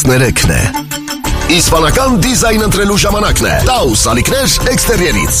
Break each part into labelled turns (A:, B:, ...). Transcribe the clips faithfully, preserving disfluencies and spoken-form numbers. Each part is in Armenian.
A: տասներեքն է։ Իսպանական դիզայն ընտրելու ժամանակն է։ Taus ալիքներ էքստերիերից։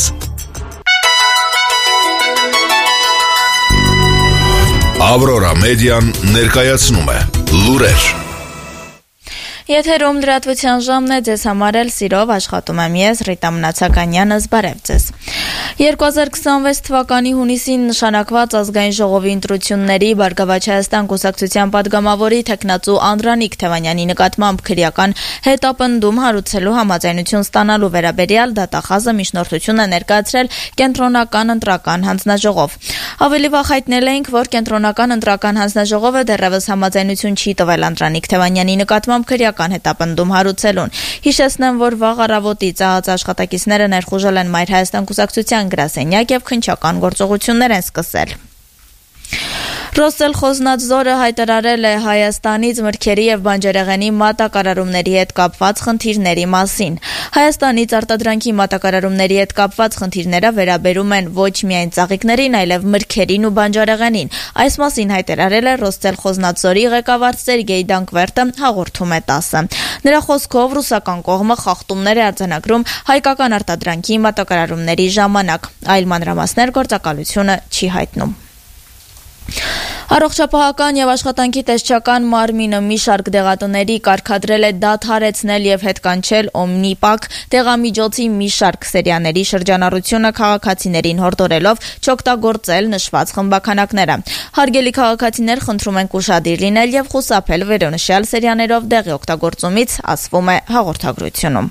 A: Aurora Median ներկայացնում է լուրեր։
B: Եթերում լրատվության ժամն է, ձեզ համար էլ սիրով աշխատում եմ ես, Ռիտա Մնացականյանը, զբարև ձեզ։ երկու հազար քսանվեց թվականի հունիսին նշանակված ազգային ժողովի ընտրությունների Բարգավաճ Հայաստան կուսակցության падգամավորի թեկնածու Անդրանիկ Թևանյանի նկատմամբ քրեական հետապնդում հարուցելու համաձայնություն ստանալու վերաբերյալ դատախազը միջնորդություն է ներկայացրել կենտրոնական ընտրական հանձնաժողով։ Ավելի վաղ հայտնել էինք, որ կենտրոնական ընտրական հանձնաժողովը դեռևս համաձայնություն չի տվել Անդրանիկ Թևանյանի նկատմամբ քրեական հետապնդում հարուցելուն։ Հիշեցնեմ, որ վաղ առավոտից ԱԱԾ աշխատակիցները ներխուժել են Մայր Հայաստան կուսակցության գրասենյակ եւ քննչական գործողություններ են սկսել։ Ռոսելխոզնadzորը հայտարարել է Հայաստանից մրգերի եւ բանջարեղենի մատակարարումների հետ կապված խնդիրների մասին։ Հայաստանից արտադրանքի մատակարարումների հետ կապված խնդիրները վերաբերում են ոչ միայն ծաղիկներին, այլև մրգերին ու բանջարեղենին։ Այս մասին հայտարարել է Ռոսելխոզնadzորի ղեկավար Սերգեյ Դանկվերտը հաղորդում է տասը։ Նրա խոսքով ռուսական կողմը խախտումներ է արձանագրում հայկական արտադրանքի մատակարարումների ժամանակ։ Այլ մանրամասներ գործակալությունը չի հայտնում։ Առողջապահական եւ աշխատանքի տեսչական մարմինը մի շարք դեղատների կարգադրել է դադարեցնել եւ հետկանչել Օմնիպակ դեղամիջոցի մի շարք սերիաների շրջանառությունը քաղաքացիներին հորդորելով չօգտագործել նշված խմբականակները։ Հարգելի քաղաքացիներ, խնդրում ենք ուշադիր լինել եւ խուսափել վերոնշյալ սերիաներով դեղի օգտագործումից, ասվում է հաղորդագրությունում։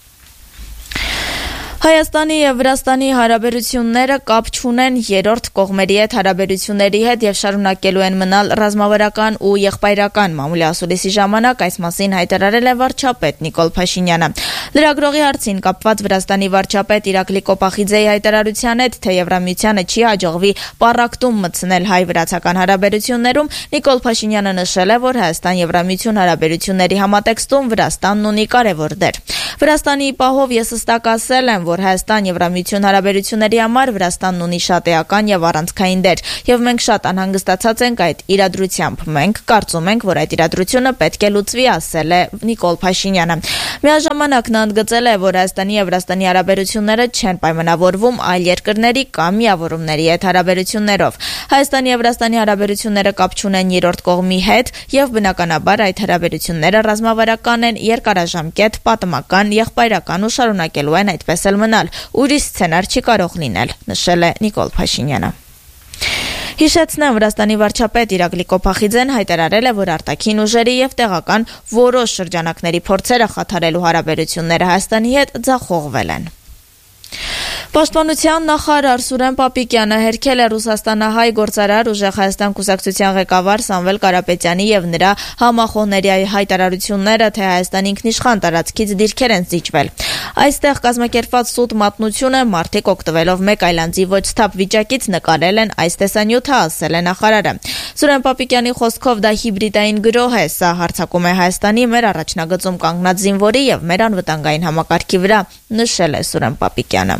B: Հայաստանի եւ Վրաստանի հարաբերությունները կապ չունեն երրորդ կողմերի հետ հարաբերությունների հետ եւ շարունակելու են մնալ ռազմավարական ու եղբայրական մամուլի ասուլիսի ժամանակ, այս մասին հայտարարել է վարչապետ Նիկոլ Փաշինյանը։ Լրագրողի հարցին կապված Վրաստանի վարչապետ Իրակլի Կոպախիձեի հայտարարության հետ, թե Եվրամիությանը չի հաջողվի պառակտում մտցնել հայ-վրացական հարաբերություններում, Նիկոլ Փաշինյանը նշել է, որ Հայաստան-Եվրամիություն հարաբերությունների համատեքստում Վրաստանն ունի կարևոր դեր։ Վրաստանի պահով ես հստակ ասել եմ, որ Հայաստան-Եվրամիություն հարաբերությունների համար Վրաստանն ունի շատ էական եւ առանցքային դեր, եւ մենք շատ անհանգստացած ենք այդ իրադրությամբ։ Մենք կարծում ենք, որ այդ իրադրությունը պետք է լուծվի, ասել է Նիկոլ Փաշինյանը։ Միաժամանակ նա ընդգծել է, որ Հայաստանի եւ Վրաստանի հարաբերությունները չեն պայմանավորվում այլ երկրների կամ միավորումների հետ հարաբերություններով։ Հայաստանի եւ Վրաստանի հարաբերությունները կապ չունեն երրորդ կողմի հետ եւ բնականաբար այդ հարաբերությունները ռազմավարական են, երկարաժամկետ, պատմական, եղբայրական ու շարունակելու են այդպես էլ մնալ, ուրիշ սցենար չի կարող լինել, նշել է Նիկոլ Փաշինյանը։ Հիշեցնեմ, Վրաստանի վարչապետ Իրակլի Կոպախիձեն հայտարարել է, որ արտաքին ուժերի եւ տեղական որոշ շրջանակների փորձերը խաթարելու հարաբերությունները Հայաստանի հետ ձախողվել են։ Պաշտպանության նախարար Սուրեն Պապիկյանը հերքել է Ռուսաստանահայ գործարար Ուժեղ Հայաստան կուսակցության ղեկավար Սամվել Կարապետյանի եւ նրա համախոհների հայտարարությունները, թե Հայաստան ինքնիշխան տարածքից դիրքեր են զիջվել։ Այստեղ կազմակերպված սուտ մատնությունը մարդիկ օգտվելով մեկ այլ անձի ոչ սթափ վիճակից նկարել են այս տեսանյութը, ասել է նախարարը։ Սուրեն Պապիկյանի խոսքով դա հիբրիդային գրոհ է, սա հարձակում է Հայաստանի մեր առաջնագծում կանգնած զինվորի եւ մեր անվտանգային համակարգի վրա, նշել է Սուրեն Պապիկյանը։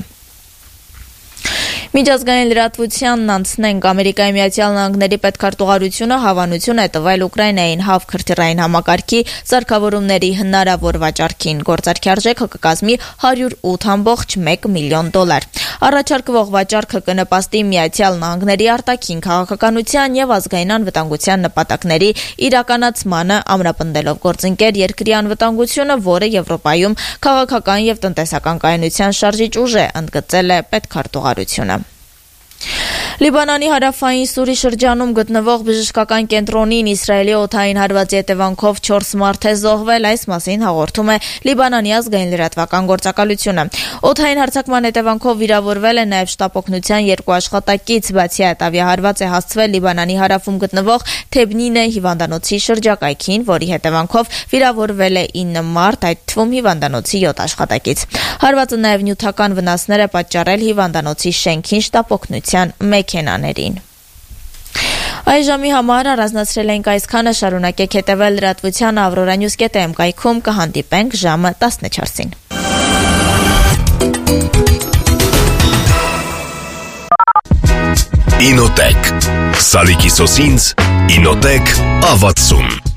B: Միջազգային լրատվությանն անցնենք, Ամերիկայի Միացյալ Նահանգների պետքարտուղարությունը հավանություն է տվել Ուկրաինային հավքրթիրային համակարգի սարքավորումների հնարավոր վաճառքին։ Գործարքի արժեքը կկազմի հարյուր ութ կόμμα մեկ միլիոն դոլար։ Առաջարկվող վաճառքը կնպաստի Միացյալ Նահանգների արտաքին քաղաքականության եւ ազգային անվտանգության նպատակների իրականացմանը, ամրապնդելով գործընկեր երկրի անվտանգությունը, որը Եվրոպայում քաղաքական եւ տնտեսական կայունության շարժիչ ուժ է, ընդգծել է պետքարտուղարությունը։ Լիբանանի հարավային Սուրի շրջանում գտնվող բժշկական կենտրոնին Իսրայելի օդային հարվածի հետևանքով չորս մարդ է զոհվել, այս մասին հաղորդում է Լիբանանի ազգային լրատվական գործակալությունը։ Օդային հարձակման հետևանքով վիրավորվել է նաև շտապօգնության երկու աշխատակից, բացի այդ ավիահարված է հասցվել Լիբանանի հարավում գտնվող Թեբնինե հիվանդանոցի շրջակայքին, որի հետևանքով վիրավորվել է ինը մարդ, այդ թվում հիվանդանոցի յոթ աշխատակից։ Հարվածը նաև նյութական վնասներ է պատճառել հիվանդանոցի շենքին, շտապօգնության մեքենաներին։ Այժմի համար առանձնացրել ենք այսքանը, շարունակեք հետևել լրատվության Aurora News dot am կայքում, կհանդիպենք ժամը տասնչորսին։
A: Ինոտեք Սալիկի սոսինձ Ինոտեք ավացուն